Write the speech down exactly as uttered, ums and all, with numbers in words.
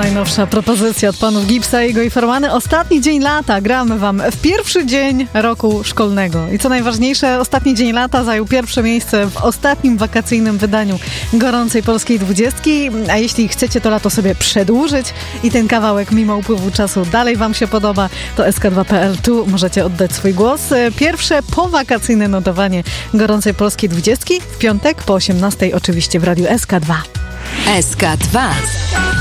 najnowsza propozycja od panów Gipsa i jego Formany. Ostatni dzień lata gramy wam w pierwszy dzień roku szkolnego. I co najważniejsze, ostatni dzień lata zajął pierwsze miejsce w ostatnim wakacyjnym wydaniu Gorącej Polskiej Dwudziestki. A jeśli chcecie to lato sobie przedłużyć i ten kawałek mimo upływu czasu dalej wam się podoba, to S K dwa kropka P L. Tu możecie oddać swój głos. Pierwsze powakacyjne notowanie Gorącej Polskiej Dwudziestki w piątek po osiemnastej oczywiście w radiu S K dwa. S K dwa.